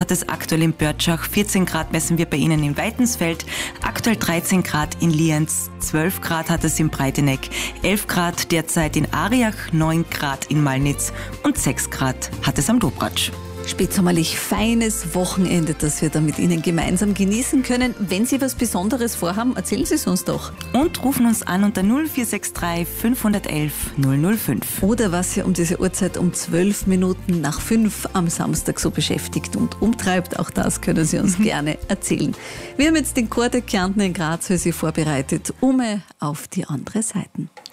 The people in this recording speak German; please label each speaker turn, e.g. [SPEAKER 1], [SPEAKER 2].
[SPEAKER 1] hat es aktuell in Börtschach, 14 Grad messen wir bei Ihnen in Weitensfeld, aktuell 13 Grad in Lienz, 12 Grad hat es in Breiteneck, 11 Grad derzeit in Ariach, 9 Grad in Malnitz und 6 Grad hat es am Dobratsch.
[SPEAKER 2] Spätsommerlich feines Wochenende, das wir da mit Ihnen gemeinsam genießen können. Wenn Sie was Besonderes vorhaben, erzählen Sie es uns doch.
[SPEAKER 1] Und rufen uns an unter 0463 511 005.
[SPEAKER 2] Oder was Sie um diese Uhrzeit um 12 Minuten nach 5 am Samstag so beschäftigt und umtreibt, auch das können Sie uns gerne erzählen. Wir haben jetzt den Chor der Kärntner in Graz für Sie vorbereitet, auf die andere Seite.